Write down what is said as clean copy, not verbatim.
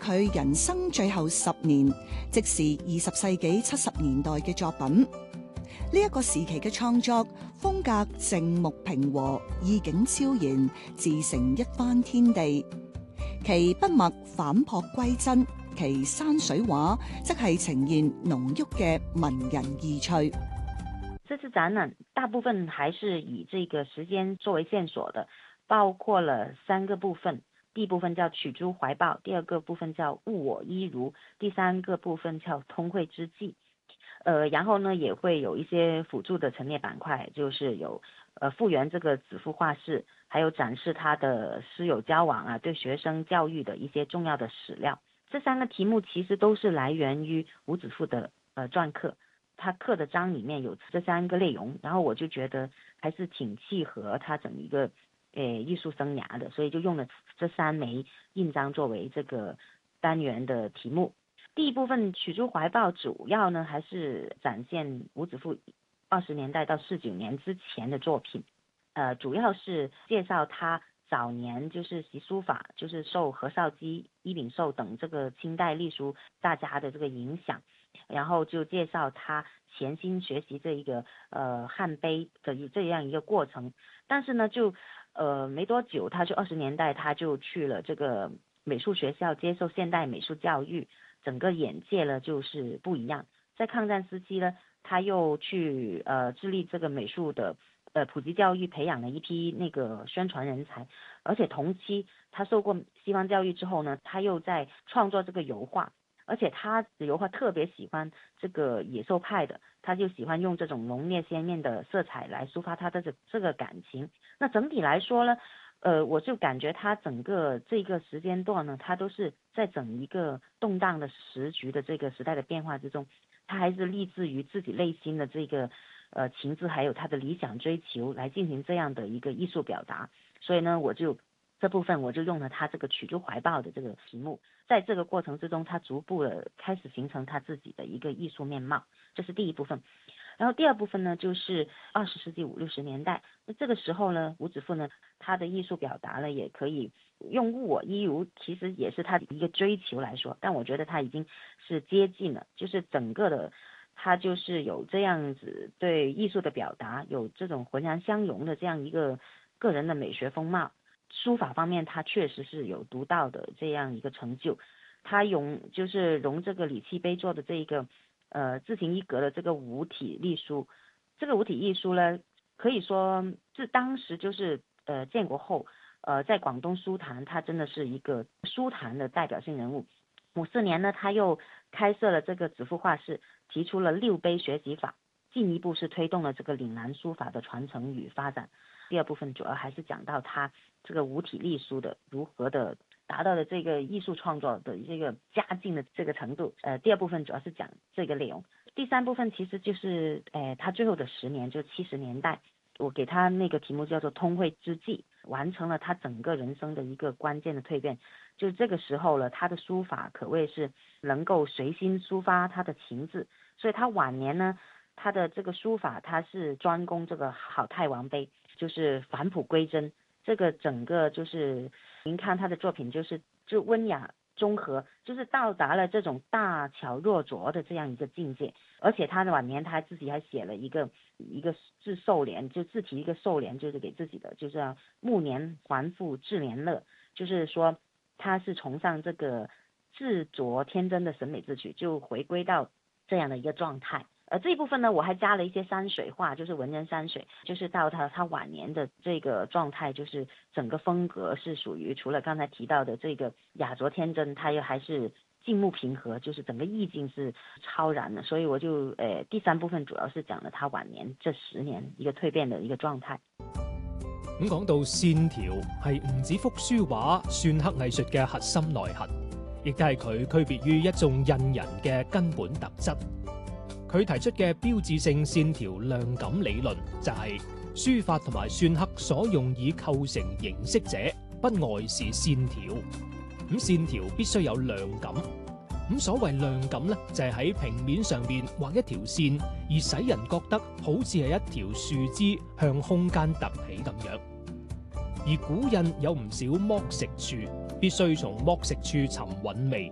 佢人生最後10年，即是20世紀70年代嘅作品。呢一個時期嘅創作風格靜穆平和，意境超然，自成一番天地。其筆墨反璞歸真，其山水畫則係呈現濃郁嘅文人意趣。 這次展覽大部分還是以這個時間作為線索的，包括了3個部分。第一部分叫取諸懷抱，第二個部分叫物我一如，第三個部分叫通會之際。然後呢也會有一些輔助的陳列板塊，就是有復原這個子父畫室，還有展示他的師友交往啊，對學生教育的一些重要的史料。這3個題目其實都是來源於伍子父的篆刻，他刻的章裡面有這3個內容，然後我就覺得還是挺契合他整一個藝術生涯的，所以就用了這3枚印章作為這個單元的題目。第一部分取諸懷抱主要呢還是展現伍子父20年代到49年之前的作品，主要是介紹他早年就是習書法，就是受何紹基、伊秉绶等這個清代隸書大家的這個影響，然後就介紹他潛心學習這一個漢碑的這樣一個過程。但是呢就沒多久，他就20年代他就去了這個美術學校接受現代美術教育，整個眼界呢就是不一樣。在抗戰時期呢，他又去致力這個美術的普及教育，培養了一批那個宣傳人才。而且同期他受過西方教育之後呢，他又在創作這個油畫，而且他的油畫特別喜歡這個野獸派的，他就喜歡用這種濃烈鮮豔的色彩來抒發他的這個感情。那整體來說呢，我就感覺他整個這個時間段呢，他都是在整一個動盪的時局的這個時代的變化之中，他還是立志於自己內心的這個情志，還有他的理想追求來進行這樣的一個藝術表達。所以呢，這部分我就用了他這個取諸懷抱的這個題目，在這個過程之中，他逐步的開始形成他自己的一個藝術面貌，這是第一部分。然後第二部分呢，就是20世紀50、60年代，那這個時候呢，伍子父呢，他的藝術表達呢，也可以用物我一如，其實也是他的一個追求來說，但我覺得他已經是接近了，就是整個的他就是有這樣子對藝術的表達，有這種渾然相融的這樣一個個人的美學風貌。書法方面他確實是有獨到的這樣一個成就，他用這個李器碑做的這一個自成一格的這個五體隸書。這個五體隸書呢，可以說是當時就是建國後在廣東書壇他真的是一個書壇的代表性人物。54年呢，他又開設了這個子父畫室，提出了6碑學習法，進一步是推動了這個嶺南書法的傳承與發展。第二部分主要還是講到他這個五體隸書的如何的達到了這個藝術創作的這個佳境的這個程度。第二部分主要是講這個內容。第三部分其實就是他最後的10年，就70年代，我給他那個題目叫做通會之際，完成了他整個人生的一個關鍵的蛻變。就這個時候了，他的書法可謂是能夠隨心抒發他的情志，所以他晚年呢，他的這個書法他是專攻這個好太王碑，就是返璞歸真。這個整個就是您看他的作品就溫雅中和，就是到達了這種大巧若拙的這樣一個境界。而且他的晚年他自己還寫了一個自壽聯，就自題一個壽聯，就是給自己的，就是暮年還復至年樂，就是說他是崇尚這個自拙天真的審美之舉，就回歸到這樣的一個狀態。這一部分呢，我還加了一些山水畫，就是文人山水，就是到他晚年的這個狀態，就是整個風格是屬於除了剛才提到的這個雅拙天真，他又還是靜穆平和，就是整個意境是超然的。所以我就第三部分主要是講了他晚年這10年一個蛻變的一個狀態。 咁講到線條係唔止幅書畫篆刻藝術嘅核心內核，亦都係佢區別於一眾印人嘅根本特質。佢提出嘅標誌性線條量感理論就係書法同埋篆刻所用以構成形式者，不外是線條。咁線條必須有量感。咁所謂量感呢，就係喺平面上邊畫一條線，而使人覺得好似係一條樹枝向空間突起咁樣。而古印有唔少剝蝕處，必須從剝蝕處尋韻味。